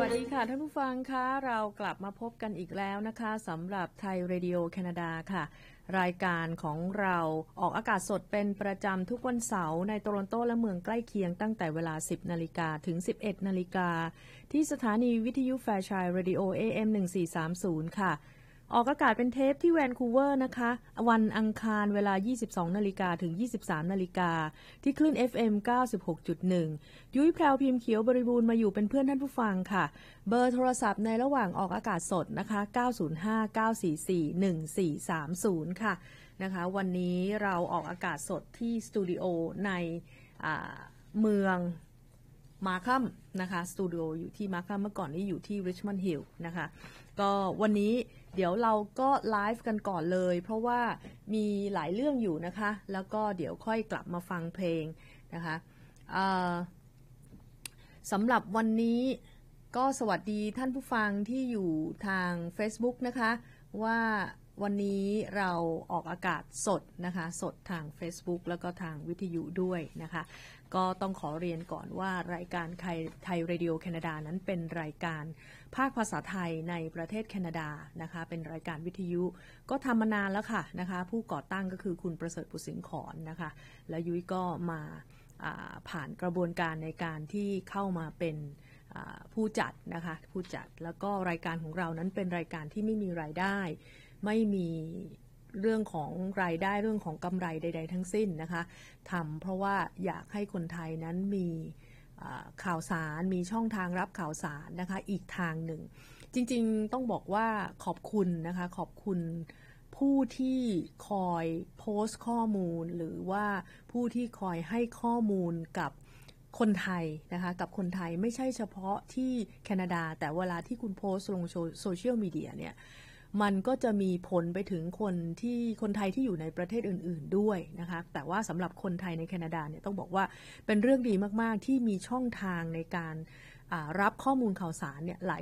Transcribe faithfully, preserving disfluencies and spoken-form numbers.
วัสดีค่ะท่านผู้ฟังคะเรากลับมาพบกันอีกแล้วนะคะสำหรับไทยเรดิโอแคนาดาค่ะรายการของเราออกอากาศสดเป็นประจำทุกวันเสาร์ในโตรอนโตและเมืองใกล้เคียงตั้งแต่เวลา สิบนาฬิกาถึง สิบเอ็ดนาฬิกาที่สถานีวิทยุแฟร์ชัยเรดิโอ เอ เอ็ม หนึ่งสี่สามศูนย์ ค่ะออกอากาศเป็นเทปที่แวนคูเวอร์นะคะวันอังคารเวลา ยี่สิบสองนาฬิกาถึง ยี่สิบสามนาฬิกาที่คลื่น เอฟ เอ็ม เก้าสิบหกจุดหนึ่ง ยุ้ยแพรวพิมพ์เขียวบริบูรณ์มาอยู่เป็นเพื่อนท่านผู้ฟังค่ะเบอร์โทรศัพท์ในระหว่างออกอากาศสดนะคะเก้า ศูนย์ ห้า เก้า สี่ สี่ หนึ่ง สี่ สาม ศูนย์ค่ะนะคะวันนี้เราออกอากาศสดที่สตูดิโอในเมืองมาร์คัมนะคะสตูดิโออยู่ที่มาร์คัมเมื่อก่อนนี้อยู่ที่ริชมอนด์ฮิลล์นะคะก็วันนี้เดี๋ยวเราก็ไลฟ์กันก่อนเลยเพราะว่ามีหลายเรื่องอยู่นะคะแล้วก็เดี๋ยวค่อยกลับมาฟังเพลงนะคะสำหรับวันนี้ก็สวัสดีท่านผู้ฟังที่อยู่ทาง Facebook นะคะว่าวันนี้เราออกอากาศสดนะคะสดทาง Facebook แล้วก็ทางวิทยุด้วยนะคะก็ต้องขอเรียนก่อนว่ารายการไทยไทยเรดิโอแคนาดานั้นเป็นรายการภาคภาษาไทยในประเทศแคนาดานะคะเป็นรายการวิทยุก็ทำมานานแล้วค่ะนะคะผู้ก่อตั้งก็คือคุณประเสริฐปุสิงขรนะคะแล้วยุ้ยก็มาผ่านกระบวนการในการที่เข้ามาเป็นผู้จัดนะคะผู้จัดแล้วก็รายการของเรานั้นเป็นรายการที่ไม่มีรายได้ไม่มีเรื่องของรายได้เรื่องของกำไรใดๆทั้งสิ้นนะคะทำเพราะว่าอยากให้คนไทยนั้นมีข่าวสารมีช่องทางรับข่าวสารนะคะอีกทางหนึ่งจริงๆต้องบอกว่าขอบคุณนะคะขอบคุณผู้ที่คอยโพสต์ข้อมูลหรือว่าผู้ที่คอยให้ข้อมูลกับคนไทยนะคะกับคนไทยไม่ใช่เฉพาะที่แคนาดาแต่เวลาที่คุณโพสต์ลงโซเชียลมีเดียเนี่ยมันก็จะมีผลไปถึงคนที่คนไทยที่อยู่ในประเทศอื่นๆด้วยนะคะแต่ว่าสำหรับคนไทยในแคนาดาเนี่ยต้องบอกว่าเป็นเรื่องดีมากๆที่มีช่องทางในการรับข้อมูลข่าวสารเนี่ยหลาย